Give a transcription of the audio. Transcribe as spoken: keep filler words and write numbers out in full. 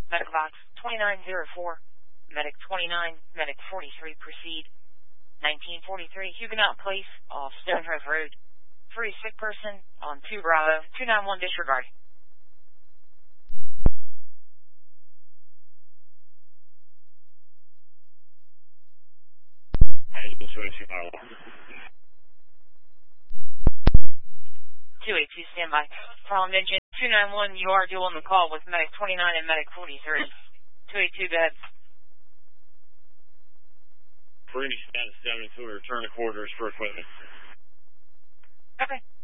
Medical box twenty-nine oh four, Medic twenty-nine, Medic forty-three, proceed. nineteen forty-three, Huguenot Place, off Stonehouse Road. Free sick person on two Bravo, two nine one disregard. two eight two, standby. Problem engine two nine one, you are due on the call with Medic twenty-nine and Medic forty-three. two eight two, go ahead. For any status seven, so we return to quarters for equipment. Okay.